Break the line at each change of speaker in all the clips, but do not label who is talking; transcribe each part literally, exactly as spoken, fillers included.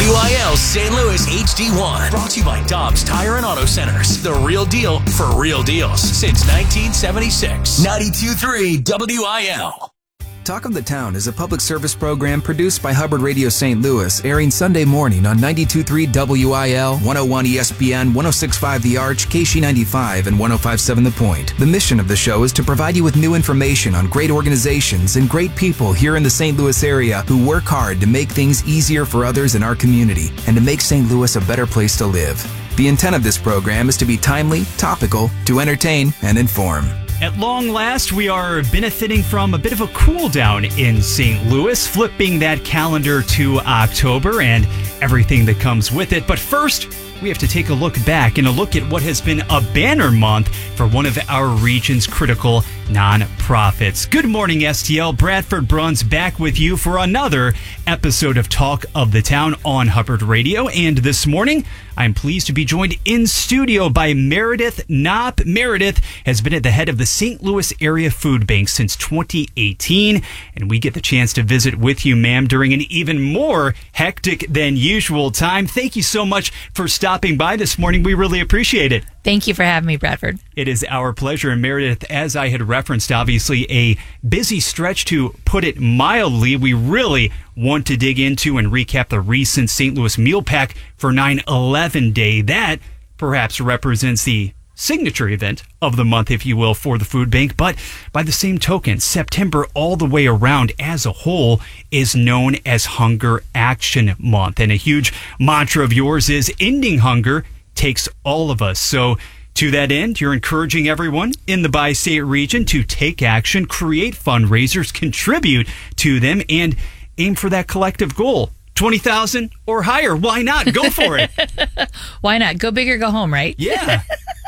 W I L Saint Louis H D one. Brought to you by Dobbs Tire and Auto Centers. The real deal for real deals since nineteen seventy-six. ninety-two point three W I L.
Talk of the Town is a public service program produced by Hubbard Radio Saint Louis, airing Sunday morning on ninety-two point three W I L, one oh one E S P N, one oh six point five The Arch, K S H E ninety-five, and one oh five point seven The Point. The mission of the show is to provide you with new information on great organizations and great people here in the Saint Louis area who work hard to make things easier for others in our community and to make Saint Louis a better place to live. The intent of this program is to be timely, topical, to entertain, and inform.
At long last, we are benefiting from a bit of a cool down in Saint Louis, flipping that calendar to October and everything that comes with it. But first, we have to take a look back and a look at what has been a banner month for one of our region's critical nonprofits. Good morning, S T L. Bradford Bruns back with you for another episode of Talk of the Town on Hubbard Radio. And this morning, I'm pleased to be joined in studio by Meredith Knopp. Meredith has been at the head of the Saint Louis Area Food Bank since twenty eighteen, and we get the chance to visit with you, ma'am, during an even more hectic than usual time. Thank you so much for stopping by this morning. We really appreciate it.
Thank you for having me, Bradford.
It is our pleasure. And Meredith, as I had referenced, obviously a busy stretch to put it mildly. We really want to dig into and recap the recent Saint Louis Meal Pack for nine eleven Day. That perhaps represents the signature event of the month, if you will, for the food bank. But by the same token, September all the way around as a whole is known as Hunger Action Month. And a huge mantra of yours is ending hunger takes all of us. So to that end, you're encouraging everyone in the bi-state region to take action, create fundraisers, contribute to them, and aim for that collective goal. twenty thousand or higher. Why not? Go for it.
Why not? Go big or go home, right?
Yeah.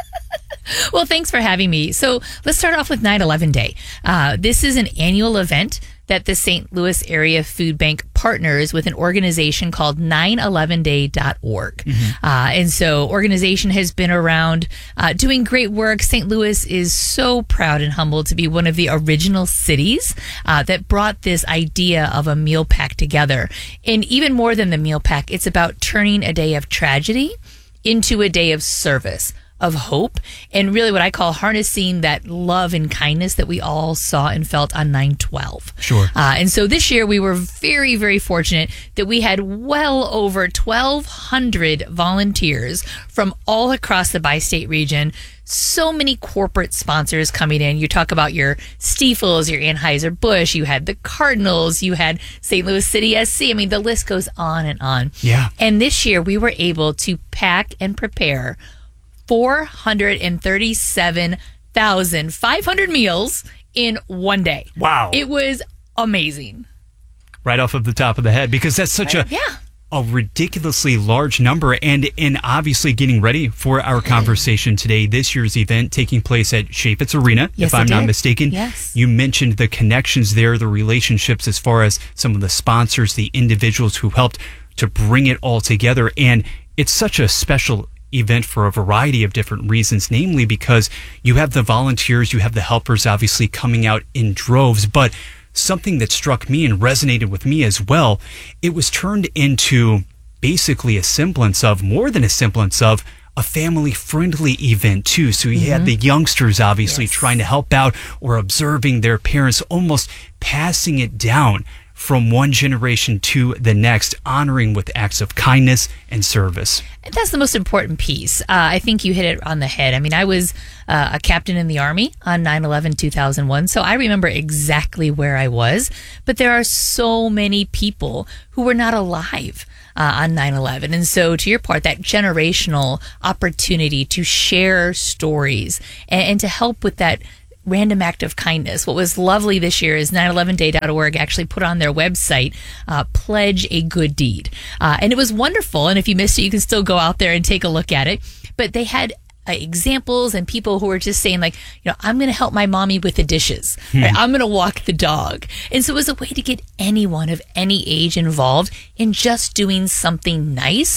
Well, thanks for having me. So let's start off with nine eleven Day. Uh, this is an annual event that the Saint Louis Area Food Bank partners with an organization called nine eleven day dot org. Mm-hmm. Uh, and so organization has been around uh, doing great work. Saint Louis is so proud and humbled to be one of the original cities uh, that brought this idea of a meal pack together. And even more than the meal pack, it's about turning a day of tragedy into a day of service, of hope, and really what I call harnessing that love and kindness that we all saw and felt on nine twelve.
Sure.
Uh, and so this year we were very, very fortunate that we had well over twelve hundred volunteers from all across the bi-state region. So many corporate sponsors coming in. You talk about your Stiefels, your Anheuser-Busch, you had the Cardinals, you had Saint Louis City S C. I mean, the list goes on and on.
Yeah.
And this year we were able to pack and prepare four hundred thirty-seven thousand five hundred meals in one day.
Wow.
It was amazing.
Right off of the top of the head, because that's such a
yeah.
a ridiculously large number. And and obviously getting ready for our conversation today, this year's event taking place at Chaifetz Arena,
yes,
if I'm
it
not
did.
mistaken.
Yes.
You mentioned the connections there, the relationships as far as some of the sponsors, the individuals who helped to bring it all together. And it's such a special event for a variety of different reasons, namely because you have the volunteers, you have the helpers obviously coming out in droves, but something that struck me and resonated with me as well, it was turned into basically a semblance of, more than a semblance of, a family-friendly event too. So you mm-hmm. had the youngsters obviously yes. trying to help out or observing their parents, almost passing it down from one generation to the next, honoring with acts of kindness and service.
And that's the most important piece. Uh, I think you hit it on the head. I mean, I was uh, a captain in the Army on nine eleven two thousand one, so I remember exactly where I was. But there are so many people who were not alive uh, on nine eleven. And so to your part, that generational opportunity to share stories and, and to help with that random act of kindness. What was lovely this year is nine eleven day dot org actually put on their website, uh, Pledge a Good Deed. Uh, and it was wonderful. And if you missed it, you can still go out there and take a look at it. But they had uh, examples and people who were just saying like, you know, I'm going to help my mommy with the dishes. Hmm. Right? I'm going to walk the dog. And so it was a way to get anyone of any age involved in just doing something nice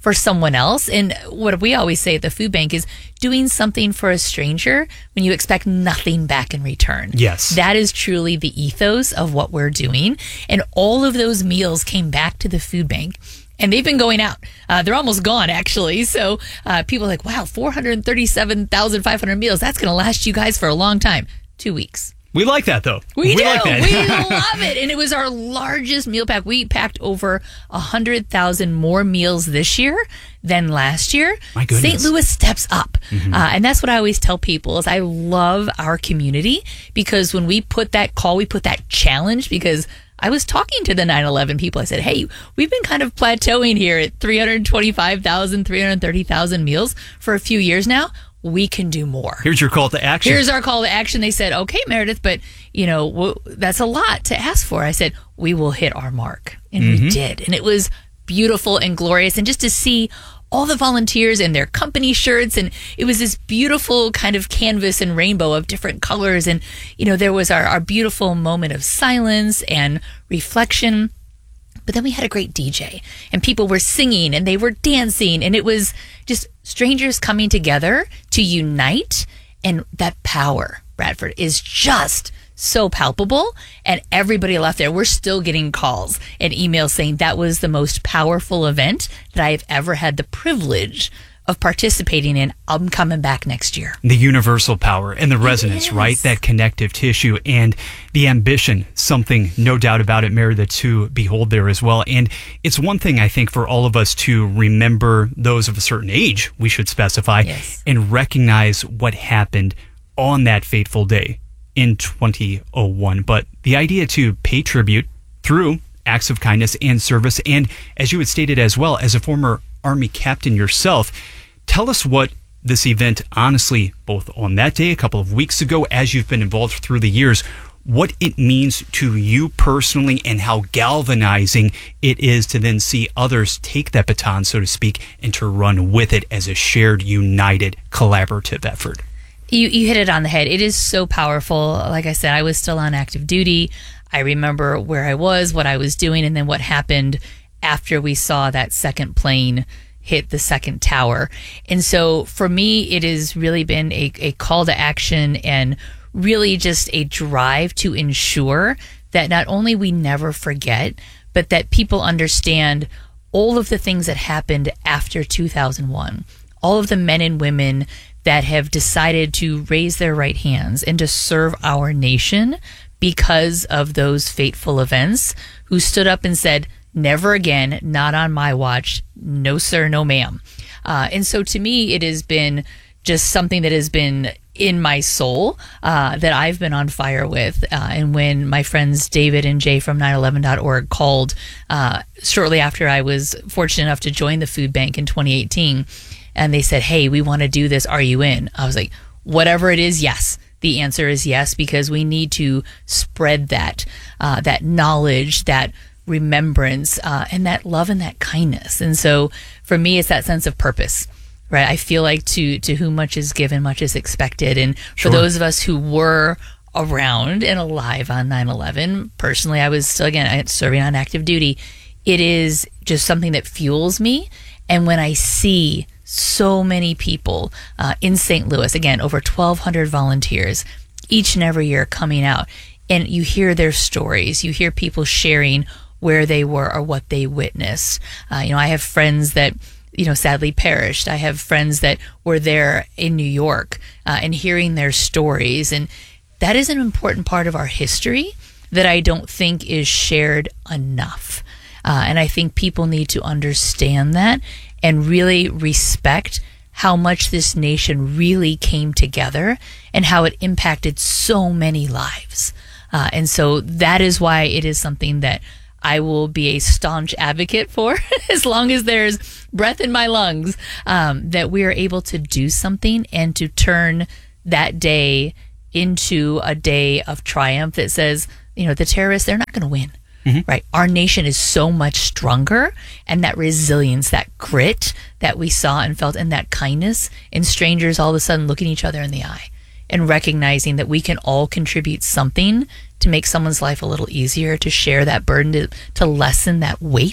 for someone else. And what we always say at the food bank is doing something for a stranger when you expect nothing back in return.
Yes.
That is truly the ethos of what we're doing. And all of those meals came back to the food bank. And they've been going out. Uh, they're almost gone, actually. So uh, people are like, wow, four hundred thirty-seven thousand five hundred meals. That's going to last you guys for a long time. Two weeks.
We like that, though.
We,
we
do.
Like that.
We love it. And it was our largest meal pack. We packed over one hundred thousand more meals this year than last year.
My goodness.
Saint Louis steps up. Mm-hmm. Uh, and that's what I always tell people is I love our community because when we put that call, we put that challenge because I was talking to the nine eleven people. I said, hey, we've been kind of plateauing here at three hundred twenty-five thousand, three hundred thirty thousand meals for a few years now. We can do more.
Here's your call to action.
Here's our call to action. They said, okay, Meredith, but you know, w- that's a lot to ask for. I said, we will hit our mark. And mm-hmm. we did. And it was beautiful and glorious. And just to see all the volunteers in their company shirts. And it was this beautiful kind of canvas and rainbow of different colors. And, you know, there was our, our beautiful moment of silence and reflection. But then we had a great D J and people were singing and they were dancing and it was just strangers coming together to unite. And that power, Bradford, is just so palpable. And everybody left there. We're still getting calls and emails saying that was the most powerful event that I have ever had the privilege of participating in. I'm coming back next year.
The universal power and the resonance, right? That connective tissue and the ambition, something no doubt about it, Meredith, to behold there as well. And it's one thing, I think, for all of us to remember those of a certain age, we should specify,
yes.
and recognize what happened on that fateful day in twenty oh one. But the idea to pay tribute through acts of kindness and service, and as you had stated as well, as a former Army captain yourself, tell us what this event, honestly, both on that day, a couple of weeks ago, as you've been involved through the years, what it means to you personally and how galvanizing it is to then see others take that baton, so to speak, and to run with it as a shared, united, collaborative effort.
You, you hit it on the head. It is so powerful. Like I said, I was still on active duty. I remember where I was, what I was doing, and then what happened after we saw that second plane hit the second tower. And so for me, it has really been a, a call to action and really just a drive to ensure that not only we never forget, but that people understand all of the things that happened after two thousand one, all of the men and women that have decided to raise their right hands and to serve our nation because of those fateful events, who stood up and said, never again, not on my watch, no sir, no ma'am. Uh, and so to me, it has been just something that has been in my soul, uh, that I've been on fire with. Uh, and when my friends David and Jay from nine eleven dot org called uh, shortly after I was fortunate enough to join the food bank in twenty eighteen, and they said, hey, we want to do this. Are you in? I was like, whatever it is, yes. The answer is yes, because we need to spread that, uh, that knowledge, that remembrance, uh, and that love and that kindness. And so for me, it's that sense of purpose, right? I feel like to, to whom much is given, much is expected. And
Sure.
for those of us who were around and alive on nine eleven, personally, I was still, again, I serving on active duty. It is just something that fuels me. And when I see so many people uh, in Saint Louis, again, over twelve hundred volunteers each and every year coming out, and you hear their stories, you hear people sharing where they were or what they witnessed. Uh, you know, I have friends that, you know, sadly perished. I have friends that were there in New York, uh, and hearing their stories. And that is an important part of our history that I don't think is shared enough. Uh, and I think people need to understand that and really respect how much this nation really came together and how it impacted so many lives. Uh, and so that is why it is something that I will be a staunch advocate for as long as there's breath in my lungs, um, that we are able to do something and to turn that day into a day of triumph that says, you know, the terrorists, they're not going to win. Mm-hmm. Right. Our nation is so much stronger, and that resilience, that grit that we saw and felt, and that kindness in strangers all of a sudden looking each other in the eye and recognizing that we can all contribute something to make someone's life a little easier, to share that burden, to, to lessen that weight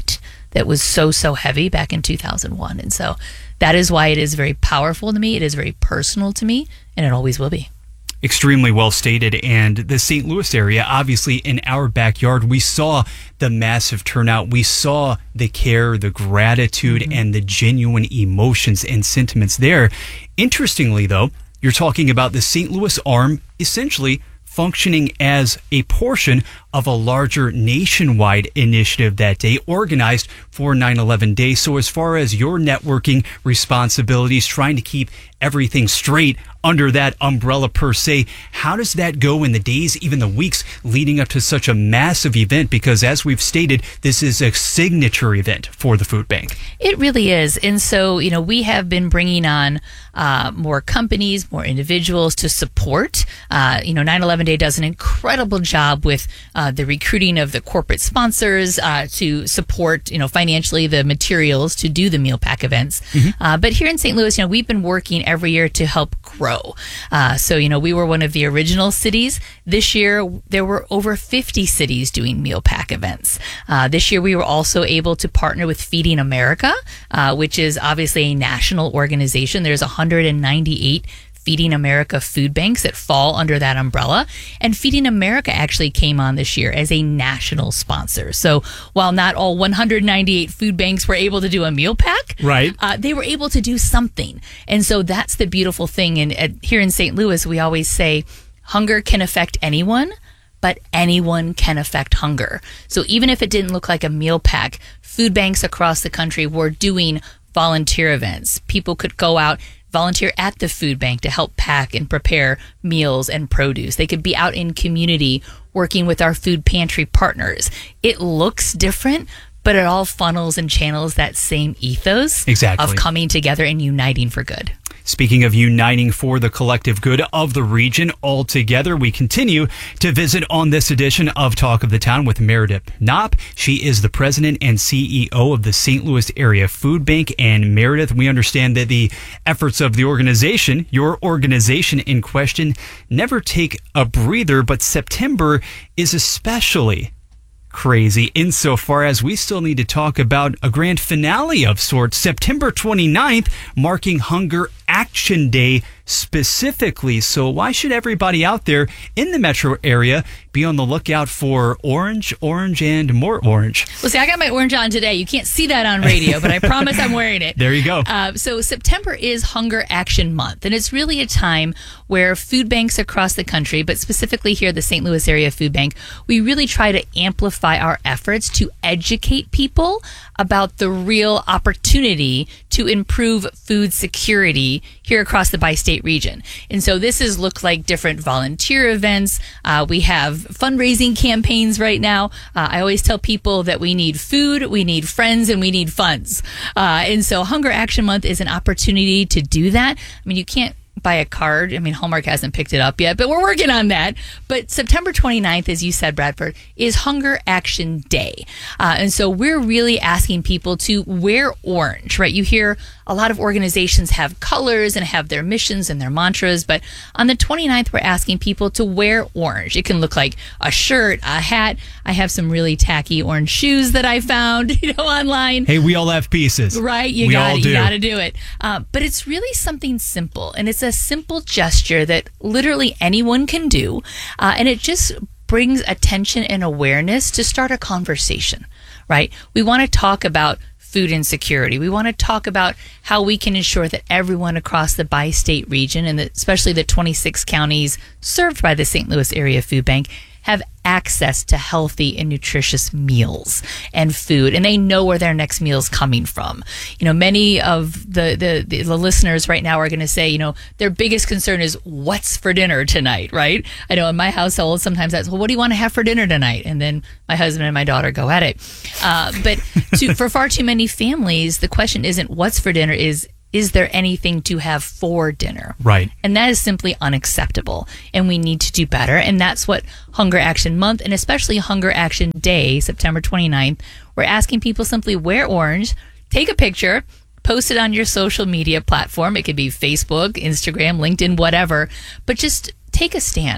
that was so, so heavy back in two thousand one. And so that is why it is very powerful to me. It is very personal to me, and it always will be.
Extremely well stated. And the Saint Louis area, obviously in our backyard, we saw the massive turnout. We saw the care, the gratitude, mm-hmm. and the genuine emotions and sentiments there. Interestingly, though, you're talking about the Saint Louis arm essentially functioning as a portion of a larger nationwide initiative that day organized for nine eleven Day. So as far as your networking responsibilities, trying to keep everything straight under that umbrella per se, how does that go in the days, even the weeks leading up to such a massive event? Because as we've stated, this is a signature event for the food bank.
It really is. And so, you know, we have been bringing on uh, more companies, more individuals to support. Uh, you know, nine eleven Day does an incredible job with uh, the recruiting of the corporate sponsors uh, to support, you know, financially the materials to do the meal pack events. Mm-hmm. Uh, but here in Saint Louis, you know, we've been working every year to help grow. Uh, so, you know, we were one of the original cities. This year, there were over fifty cities doing meal pack events. Uh, this year, we were also able to partner with Feeding America, uh, which is obviously a national organization. There's one hundred ninety-eight Feeding America food banks that fall under that umbrella. And Feeding America actually came on this year as a national sponsor. So while not all one hundred ninety-eight food banks were able to do a meal pack,
right,
uh, they were able to do something. And so that's the beautiful thing. And uh, here in Saint Louis, we always say hunger can affect anyone, but anyone can affect hunger. So even if it didn't look like a meal pack, food banks across the country were doing volunteer events. People could go out, volunteer at the food bank to help pack and prepare meals and produce. They could be out in community working with our food pantry partners. It looks different, but it all funnels and channels that same ethos
exactly.
of coming together and uniting for good.
Speaking of uniting for the collective good of the region altogether, we continue to visit on this edition of Talk of the Town with Meredith Knopp. She is the president and C E O of the Saint Louis Area Food Bank. And Meredith, we understand that the efforts of the organization, your organization in question, never take a breather, but September is especially crazy insofar as we still need to talk about a grand finale of sorts, September twenty-ninth, marking Hunger Action Day specifically. So why should everybody out there in the metro area be on the lookout for orange, orange, and more orange?
Well, see, I got my orange on today. You can't see that on radio, but I promise I'm wearing it.
There you go.
Uh, so September is Hunger Action Month, and it's really a time where food banks across the country, but specifically here at the Saint Louis Area Food Bank, we really try to amplify our efforts to educate people about the real opportunity to improve food security here across the bi-state region. And so this has looked like different volunteer events. Uh, we have fundraising campaigns right now. Uh, I always tell people that we need food, we need friends, and we need funds. Uh, and so Hunger Action Month is an opportunity to do that. I mean, you can't buy a card. I mean, Hallmark hasn't picked it up yet, but we're working on that. But September twenty-ninth, as you said, Bradford, is Hunger Action Day. Uh, and so we're really asking people to wear orange, right? You hear a lot of organizations have colors and have their missions and their mantras, but on the twenty-ninth, we're asking people to wear orange. It can look like a shirt, a hat. I have some really tacky orange shoes that I found, you know, online.
Hey, we all have pieces.
Right, you
we
got
all
it.
do.
You got to do it. Uh, but it's really something simple, and it's a simple gesture that literally anyone can do, uh, and it just brings attention and awareness to start a conversation, right? We want to talk about food insecurity. We want to talk about how we can ensure that everyone across the bi-state region, and especially the twenty-six counties served by the Saint Louis Area Food Bank, have access to healthy and nutritious meals and food, and they know where their next meal is coming from. You know, many of the, the, the, the listeners right now are going to say, you know, their biggest concern is what's for dinner tonight, right? I know in my household, sometimes that's, well, what do you want to have for dinner tonight? And then my husband and my daughter go at it. Uh, but to, for far too many families, the question isn't what's for dinner, is is there anything to have for dinner?
Right.
And that is simply unacceptable. And we need to do better. And that's what Hunger Action Month, and especially Hunger Action Day, September twenty-ninth, we're asking people simply wear orange, take a picture, post it on your social media platform. It could be Facebook, Instagram, LinkedIn, whatever. But just take a stand.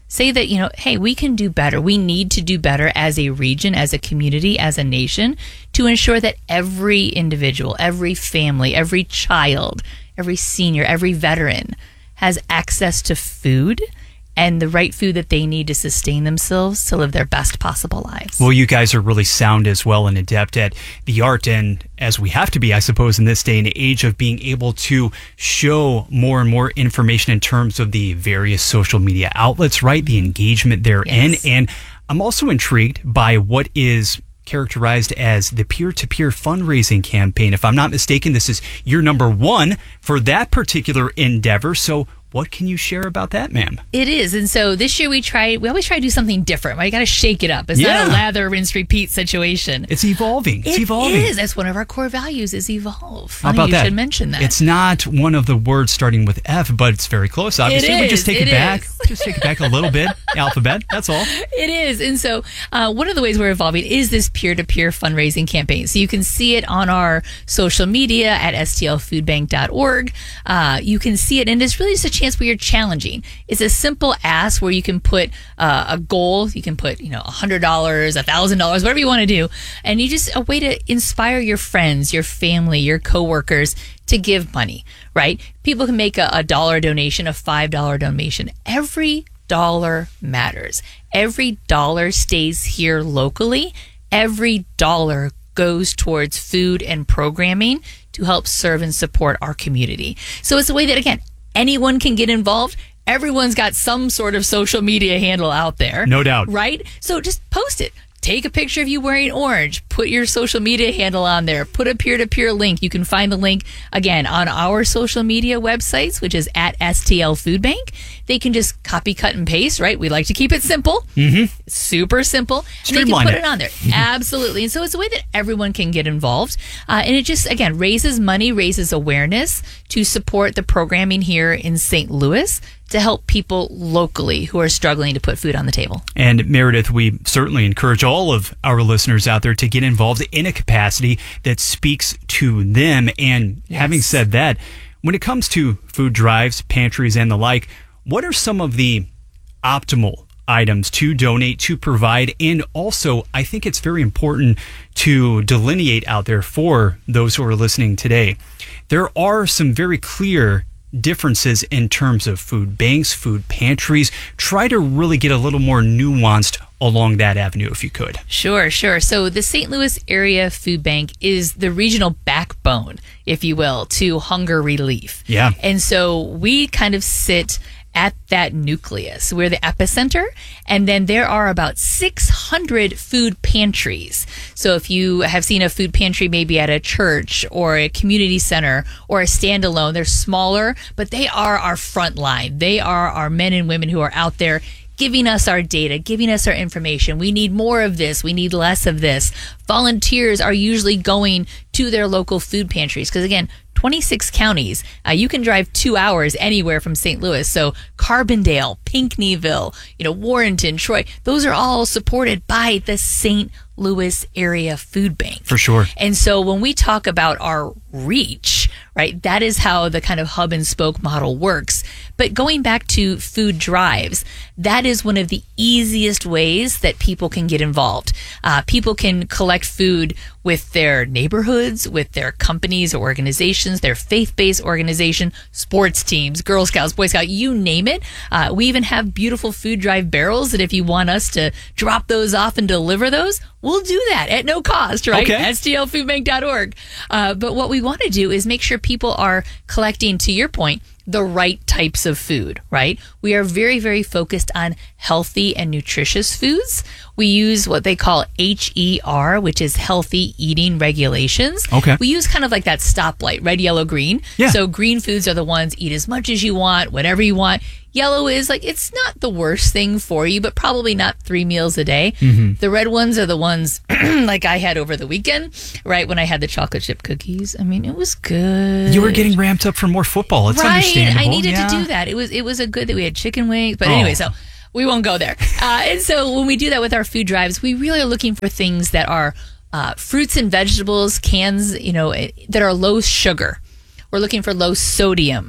say that, you know, hey, we can do better. We need to do better as a region, as a community, as a nation, to ensure that every individual, every family, every child, every senior, every veteran has access to food and the right food that they need to sustain themselves to live their best possible lives.
Well, you guys are really sound as well and adept at the art, and as we have to be, I suppose, in this day and age of being able to show more and more information in terms of the various social media outlets, right? The engagement therein.
Yes.
And I'm also intrigued by what is characterized as the peer-to-peer fundraising campaign. If I'm not mistaken, this is year number one for that particular endeavor. So what can you share about that, ma'am?
It is. And so this year we try, we always try to do something different, right? You got to shake it up. It's
Yeah.
not a lather, rinse, repeat situation.
It's evolving. It's
It
evolving.
is. That's one of our core values is evolve.
How
Funny
about
you
that?
should mention that.
It's not one of the words starting with F, but it's very close. Obviously, we
is,
just take it,
it
back.
is.
Just take it back a little bit. Alphabet. That's all.
It is. And so uh, one of the ways we're evolving is this peer-to-peer fundraising campaign. So you can see it on our social media at S T L food bank dot org. Uh, you can see it, and it's really just a chance where you're challenging. It's a simple ask where you can put uh, a goal. You can put, you know, one hundred dollars, one thousand dollars, whatever you want to do. And you just, a way to inspire your friends, your family, your coworkers to give money, right? People can make a, a dollar donation, a five dollar donation. Every dollar matters. Every dollar stays here locally. Every dollar goes towards food and programming to help serve and support our community. So it's a way that, again, anyone can get involved. Everyone's got some sort of social media handle out there.
No doubt.
Right? So just post it. Take a picture of you wearing orange. Put your social media handle on there. Put a peer-to-peer link. You can find the link, again, on our social media websites, which is at S T L Food Bank. They can just copy, cut, and paste, right? We like to keep it simple. Mm-hmm. Super simple. And they can
Streamline
put
it.
it on there. Absolutely. And so it's a way that everyone can get involved. Uh, and it just, again, raises money, raises awareness to support the programming here in Saint Louis to help people locally who are struggling to put food on the table.
And Meredith, we certainly encourage all of our listeners out there to get involved in a capacity that speaks to them. And
Yes.
having said that, when it comes to food drives, pantries, and the like, what are some of the optimal items to donate, to provide? And also, I think it's very important to delineate out there for those who are listening today. There are some very clear differences in terms of food banks, food pantries. Try to really get a little more nuanced along that avenue if you could.
Sure, sure. So the Saint Louis Area Food Bank is the regional backbone, if you will, to hunger relief.
Yeah.
And so we kind of sit at that nucleus. We're the epicenter. And then there are about six hundred food pantries. So if you have seen a food pantry maybe at a church or a community center or a standalone, they're smaller, but they are our front line. They are our men and women who are out there giving us our data, giving us our information. We need more of this. We need less of this. Volunteers are usually going to their local food pantries because, again, twenty-six counties. Uh, you can drive two hours anywhere from Saint Louis. So Carbondale, Pinckneyville, you know, Warrenton, Troy, those are all supported by the Saint Louis Area Food Bank.
For sure.
And so when we talk about our reach, right, that is how the kind of hub and spoke model works. But going back to food drives, that is one of the easiest ways that people can get involved. Uh, people can collect food with their neighborhoods, with their companies or organizations, their faith-based organization, sports teams, Girl Scouts, Boy Scouts, you name it. Uh, we even have beautiful food drive barrels that if you want us to drop those off and deliver those, we'll do that at no cost, right?
Okay.
S T L food bank dot org. Uh, but what we want to do is make sure people are collecting, to your point, the right types of food, right? We are very, very focused on healthy and nutritious foods. We use what they call H E R, which is healthy eating regulations.
Okay.
We use kind of like that stoplight, red, yellow, green.
Yeah.
So green foods are the ones eat as much as you want, whatever you want. Yellow is like, it's not the worst thing for you, but probably not three meals a day. Mm-hmm. The red ones are the ones like I had over the weekend, right? When I had the chocolate chip cookies. I mean, it was good.
You were getting ramped up for more football. It's
right.
understandable.
I needed
Yeah.
to do that. It was, it was a good that we had chicken wings, but
Oh.
anyway, so we won't go there. Uh, and so when we do that with our food drives, we really are looking for things that are uh, fruits and vegetables, cans, you know, that are low sugar. We're looking for low sodium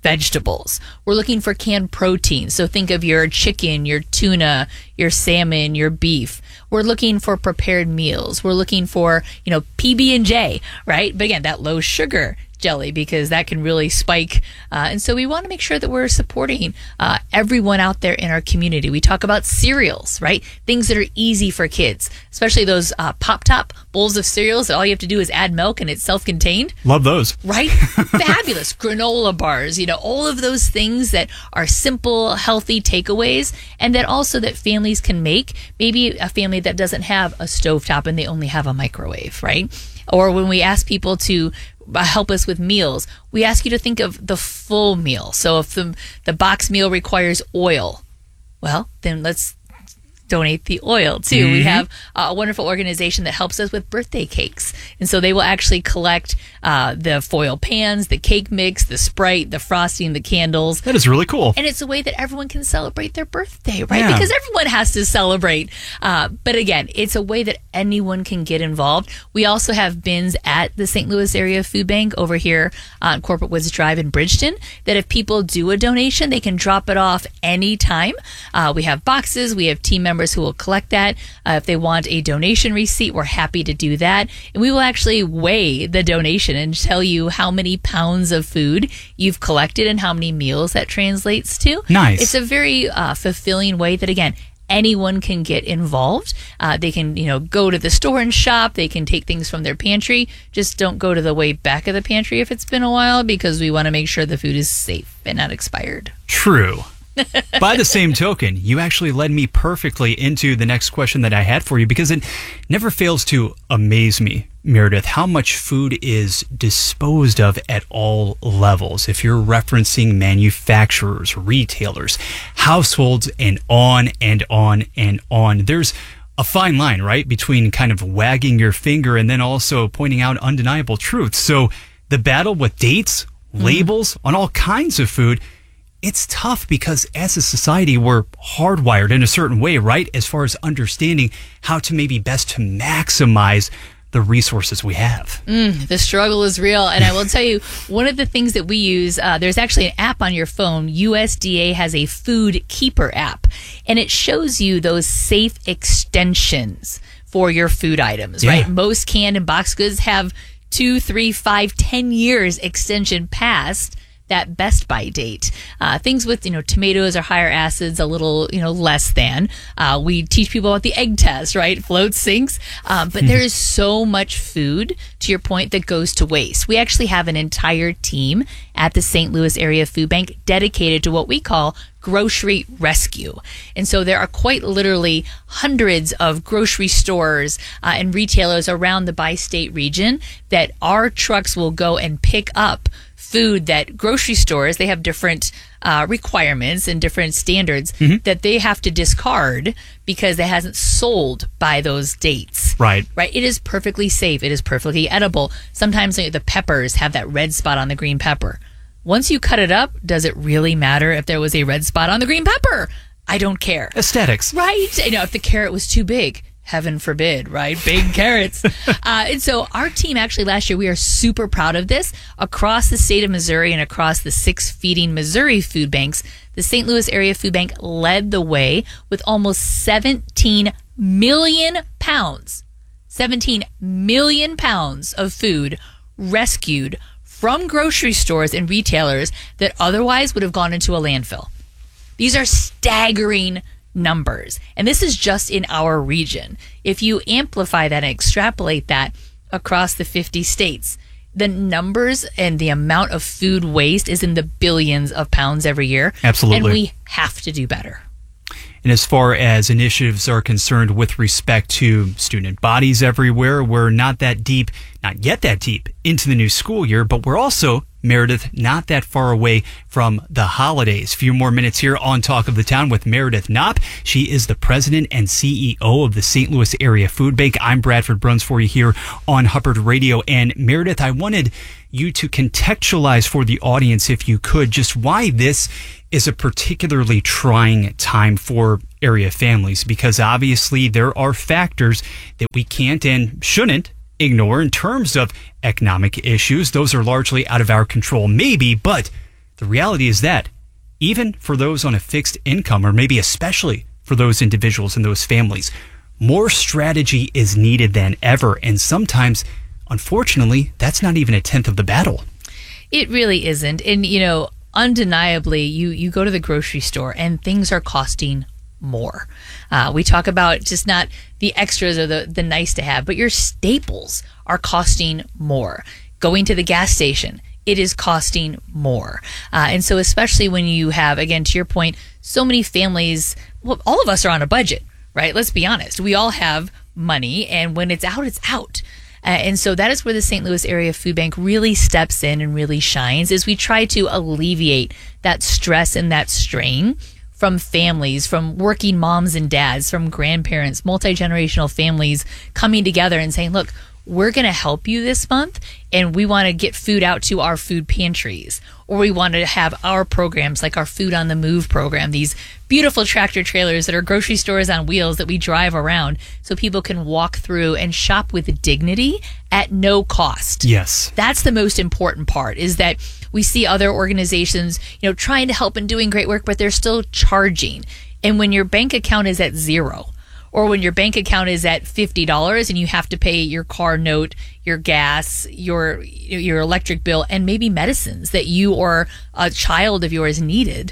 vegetables. We're looking for canned protein. So think of your chicken, your tuna, your salmon, your beef. We're looking for prepared meals. We're looking for, you know, P B and J, right? But again, that low sugar jelly, because that can really spike. Uh, and so we want to make sure that we're supporting uh, everyone out there in our community. We talk about cereals, right? Things that are easy for kids, especially those uh, pop-top bowls of cereals that all you have to do is add milk and it's self-contained.
Love those.
Right? Fabulous. Granola bars, you know, all of those things that are simple, healthy takeaways, and that also that families can make. Maybe a family that doesn't have a stovetop and they only have a microwave, right? Or when we ask people to help us with meals, we ask you to think of the full meal. So if the the box meal requires oil, well, then let's donate the oil too. Mm-hmm. We have a wonderful organization that helps us with birthday cakes. And so they will actually collect uh, the foil pans, the cake mix, the Sprite, the frosting, the candles.
That is really cool.
And it's a way that everyone can celebrate their birthday, right?
Yeah.
Because everyone has to celebrate. Uh, but again, it's a way that anyone can get involved. We also have bins at the Saint Louis Area Food Bank over here on Corporate Woods Drive in Bridgeton, that if people do a donation, they can drop it off anytime. Uh, we have boxes. We have team members who will collect that. Uh, if they want a donation receipt, we're happy to do that. And we will actually weigh the donation and tell you how many pounds of food you've collected and how many meals that translates to.
Nice.
It's a very uh, fulfilling way that, again, anyone can get involved. Uh, they can, you know, go to the store and shop. They can take things from their pantry. Just don't go to the way back of the pantry if it's been a while, because we want to make sure the food is safe and not expired.
True. By the same token, you actually led me perfectly into the next question that I had for you, because it never fails to amaze me, Meredith, how much food is disposed of at all levels. If you're referencing manufacturers, retailers, households, and on and on and on, there's a fine line, right, between kind of wagging your finger and then also pointing out undeniable truths. So the battle with dates, labels on all kinds of food, it's tough because as a society, we're hardwired in a certain way, right? As far as understanding how to maybe best to maximize the resources we have.
Mm, the struggle is real. And I will tell you, one of the things that we use, uh, there's actually an app on your phone. U S D A has a Food Keeper app, and it shows you those safe extensions for your food items,
Yeah.
right? Most canned and boxed goods have two, three, five, ten years extension past that best by date. Uh, things with, you know, tomatoes or higher acids, a little, you know, less than. Uh, we teach people about the egg test, right? Floats, sinks. Um, but there is so much food, to your point, that goes to waste. We actually have an entire team at the Saint Louis Area Food Bank dedicated to what we call grocery rescue. And so there are quite literally hundreds of grocery stores uh, and retailers around the bi-state region that our trucks will go and pick up food that grocery stores, they have different uh, requirements and different standards mm-hmm. that they have to discard because it hasn't sold by those dates.
Right.
Right. It is perfectly safe. It is perfectly edible. Sometimes the peppers have that red spot on the green pepper. Once you cut it up, does it really matter if there was a red spot on the green pepper? I don't care.
Aesthetics.
Right. You know, if the carrot was too big, heaven forbid, right? Big carrots. Uh, and so our team actually last year, we are super proud of this. Across the state of Missouri and across the six feeding Missouri food banks, the Saint Louis Area Food Bank led the way with almost seventeen million pounds, seventeen million pounds of food rescued from grocery stores and retailers that otherwise would have gone into a landfill. These are staggering numbers. And this is just in our region. If you amplify that and extrapolate that across the fifty states, the numbers and the amount of food waste is in the billions of pounds every year.
Absolutely.
And we have to do better.
And as far as initiatives are concerned with respect to student bodies everywhere, we're not that deep, not yet that deep into the new school year, but we're also, Meredith, not that far away from the holidays. A few more minutes here on Talk of the Town with Meredith Knopp. She is the president and C E O of the Saint Louis Area Food Bank. I'm Bradford Bruns for you here on Hubbard Radio. And Meredith, I wanted you to contextualize for the audience, if you could, just why this is a particularly trying time for area families, because obviously there are factors that we can't and shouldn't ignore in terms of economic issues. Those are largely out of our control, maybe, but the reality is that even for those on a fixed income, or maybe especially for those individuals and those families, more strategy is needed than ever. And sometimes, unfortunately, that's not even a tenth of the battle.
It really isn't. And, you know, undeniably, you, you go to the grocery store and things are costing more. Uh, we talk about just not the extras or the, the nice to have, but your staples are costing more. Going to the gas station, it is costing more. Uh, and so especially when you have, again, to your point, so many families, well, all of us are on a budget, right? Let's be honest. We all have money, and when it's out, it's out. Uh, and so that is where the Saint Louis Area Food Bank really steps in and really shines, is we try to alleviate that stress and that strain from families, from working moms and dads, from grandparents, multi-generational families coming together and saying, look, we're going to help you this month, and we want to get food out to our food pantries, or we want to have our programs like our Food on the Move program, these beautiful tractor trailers that are grocery stores on wheels that we drive around so people can walk through and shop with dignity at no cost.
Yes.
That's the most important part, is that we see other organizations, you know, trying to help and doing great work, but they're still charging. And when your bank account is at zero, or when your bank account is at fifty dollars and you have to pay your car note, your gas, your your electric bill, and maybe medicines that you or a child of yours needed,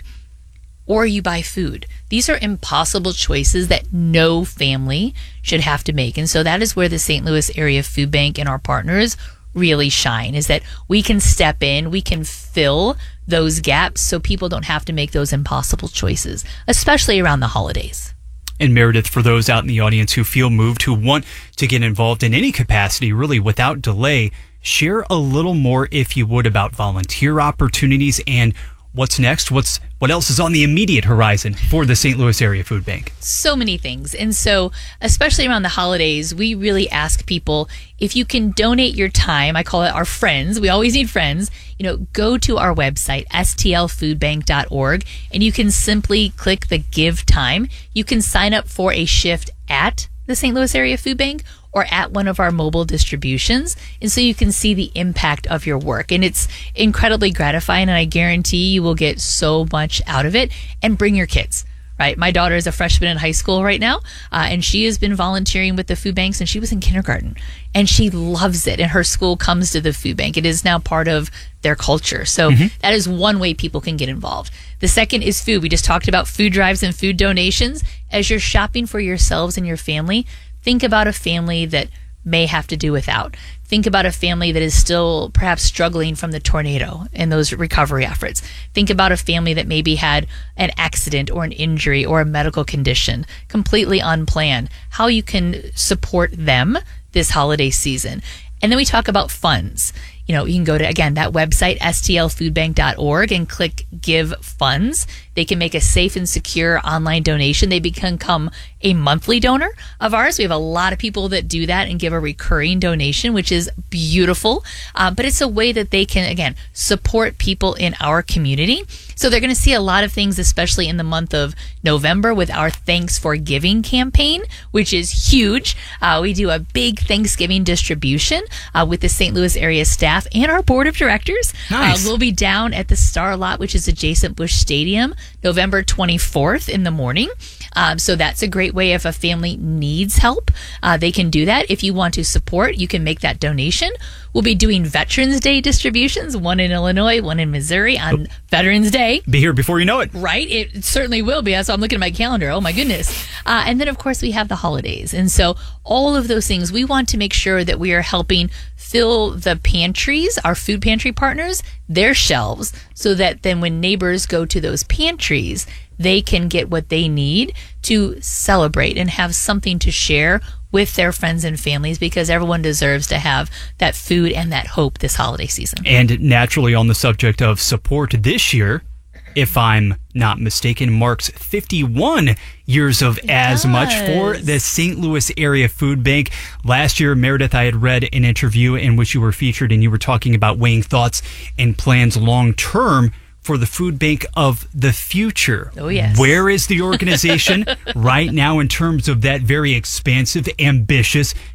or you buy food. These are impossible choices that no family should have to make. And so that is where the Saint Louis Area Food Bank and our partners really shine, is that we can step in, we can fill those gaps so people don't have to make those impossible choices, especially around the holidays.
And Meredith, for those out in the audience who feel moved, who want to get involved in any capacity, really without delay, share a little more, if you would, about volunteer opportunities and what's next. What's what else is on the immediate horizon for the Saint Louis Area Food Bank?
So many things. And so, especially around the holidays, we really ask people, if you can donate your time, I call it our friends, we always need friends, you know, go to our website, S T L food bank dot org, and you can simply click the Give Time. You can sign up for a shift at the Saint Louis Area Food Bank or at one of our mobile distributions. And so you can see the impact of your work. And it's incredibly gratifying, and I guarantee you will get so much out of it. And bring your kids, right? My daughter is a freshman in high school right now, uh, and she has been volunteering with the food banks, and she was in kindergarten. And she loves it, and her school comes to the food bank. It is now part of their culture. So mm-hmm. that is one way people can get involved. The second is food. We just talked about food drives and food donations. As you're shopping for yourselves and your family, think about a family that may have to do without. Think about a family that is still perhaps struggling from the tornado and those recovery efforts. Think about a family that maybe had an accident or an injury or a medical condition completely unplanned. How you can support them this holiday season. And then we talk about funds. You know, you can go to, again, that website, S T L food bank dot org, and click Give Funds. They can make a safe and secure online donation. They can become a monthly donor of ours. We have a lot of people that do that and give a recurring donation, which is beautiful. Uh, but it's a way that they can, again, support people in our community. So they're going to see a lot of things, especially in the month of November with our Thanks for Giving campaign, which is huge. Uh, we do a big Thanksgiving distribution uh, with the Saint Louis area staff and our board of directors.
Nice.
Uh, we'll be down at the Star Lot, which is adjacent Busch Stadium, November twenty-fourth in the morning. Um, so that's a great way if a family needs help. Uh, they can do that. If you want to support, you can make that donation. We'll be doing Veterans Day distributions, one in Illinois, one in Missouri on oh. Veterans Day.
Be here before you know it.
Right? It certainly will be. So I'm looking at my calendar. Oh, my goodness. Uh, and then, of course, we have the holidays. And so all of those things, we want to make sure that we are helping fill the pantries, our food pantry partners, their shelves, so that then when neighbors go to those pantries, they can get what they need to celebrate and have something to share with their friends and families, because everyone deserves to have that food and that hope this holiday season.
And naturally, on the subject of support, this year, if I'm not mistaken, marks fifty-one years of
It
As
does.
Much for the Saint Louis Area Food Bank. Last year, Meredith, I had read an interview in which you were featured, and you were talking about weighing thoughts and plans long term for the food bank of the future.
Oh, yes.
Where is the organization right now in terms of that very expansive, ambitious